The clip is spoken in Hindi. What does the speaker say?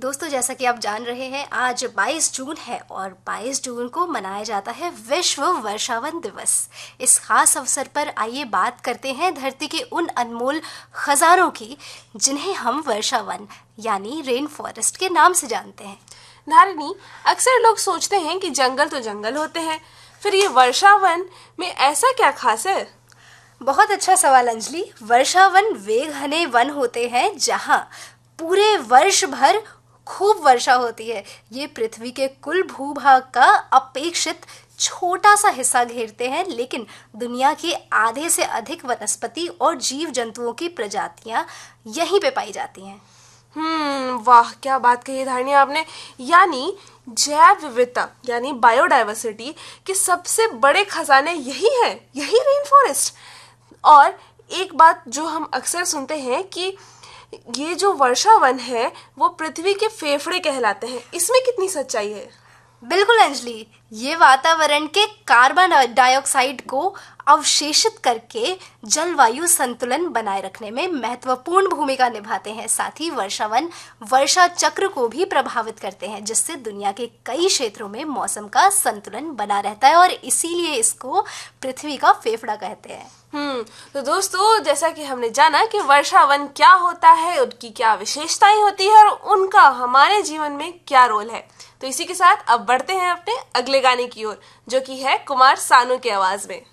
दोस्तों, जैसा कि आप जान रहे हैं, आज 22 जून है और 22 जून को मनाया जाता है विश्व वर्षावन दिवस। इस खास अवसर पर आइए बात करते हैं धरती के उन अनमोल खजानों की जिन्हें हम वर्षावन यानी रेन फॉरेस्ट के नाम से जानते हैं। धारिणी, अक्सर लोग सोचते हैं कि जंगल तो जंगल होते हैं, फिर ये वर्षावन में ऐसा क्या खास है? बहुत अच्छा सवाल अंजलि। वर्षावन वे घने वन होते हैं जहाँ पूरे वर्ष भर खूब वर्षा होती है। ये पृथ्वी के कुल भूभाग का अपेक्षित छोटा सा हिस्सा घेरते हैं, लेकिन दुनिया के आधे से अधिक वनस्पति और जीव जंतुओं की प्रजातियां यहीं पे पाई जाती हैं। वाह, क्या बात कही धारिणी आपने। यानी जैव विविधता यानी बायोडाइवर्सिटी के सबसे बड़े खजाने यही हैं, यही रेन फॉरेस्ट। और एक बात जो हम अक्सर सुनते हैं कि ये जो वर्षावन है वो पृथ्वी के फेफड़े कहलाते हैं, इसमें कितनी सच्चाई है? बिल्कुल अंजलि, ये वातावरण के कार्बन डाइऑक्साइड को अवशेषित करके जलवायु संतुलन बनाए रखने में महत्वपूर्ण भूमिका निभाते हैं। साथ ही वर्षावन वर्षा चक्र को भी प्रभावित करते हैं, जिससे दुनिया के कई क्षेत्रों में मौसम का संतुलन बना रहता है और इसीलिए इसको पृथ्वी का फेफड़ा कहते हैं। तो दोस्तों, जैसा कि हमने जाना कि वर्षावन क्या होता है, उनकी क्या विशेषताएं होती है और उनका हमारे जीवन में क्या रोल है, तो इसी के साथ अब बढ़ते हैं अपने अगले गाने की ओर, जो कि है कुमार सानू की आवाज में।